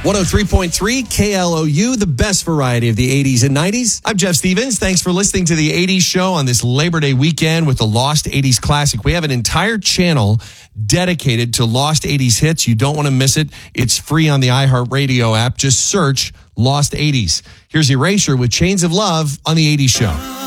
103.3 KLOU, the best variety of the 80s and 90s. I'm Jeff Stevens. Thanks for listening to the 80s show on this Labor Day weekend with the Lost 80s Classic. We have an entire channel dedicated to Lost 80s hits. You don't want to miss it. It's free on the iHeartRadio app. Just search Lost 80s. Here's Erasure with Chains of Love on the 80s show.